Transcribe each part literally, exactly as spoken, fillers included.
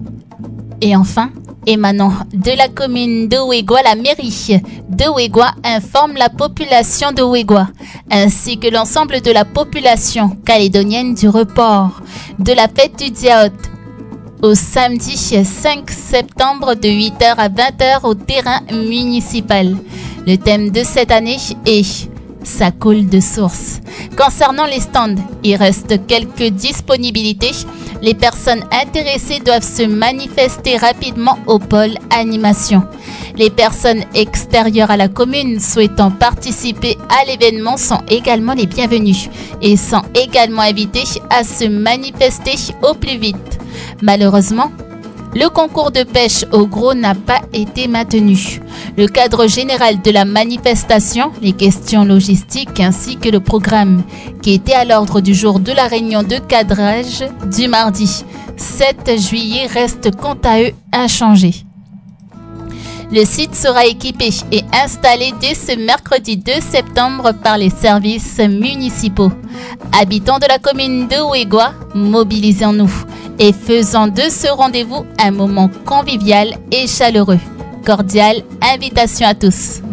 Et enfin, émanant de la commune de Ouégoua, la mairie de Ouégoua informe la population de Ouégoua ainsi que l'ensemble de la population calédonienne du report de la fête du Diaoth au samedi cinq septembre de huit heures à vingt heures au terrain municipal. Le thème de cette année est « Ça coule de source ». Concernant les stands, il reste quelques disponibilités. Les personnes intéressées doivent se manifester rapidement au pôle animation. Les personnes extérieures à la commune souhaitant participer à l'événement sont également les bienvenues et sont également invitées à se manifester au plus vite. Malheureusement, le concours de pêche au gros n'a pas été maintenu. Le cadre général de la manifestation, les questions logistiques ainsi que le programme qui était à l'ordre du jour de la réunion de cadrage du mardi sept juillet reste quant à eux inchangé. Le site sera équipé et installé dès ce mercredi deux septembre par les services municipaux. Habitants de la commune de Ouégoua, mobilisons-nous et faisons de ce rendez-vous un moment convivial et chaleureux. Cordiale invitation à tous.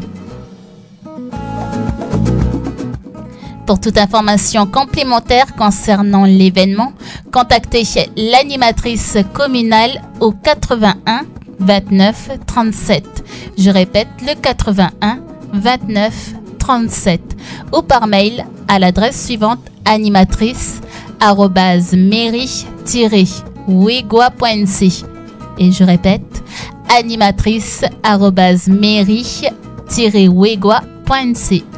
Pour toute information complémentaire concernant l'événement, contactez l'animatrice communale au quatre-vingt-un vingt-neuf trente-sept. Je répète, le quatre-vingt-un vingt-neuf trente-sept ou par mail à l'adresse suivante animatrice arobase mairie tiret ouégoua point n c. Et je répète, animatrice arobase mairie tiret ouégoua point n c.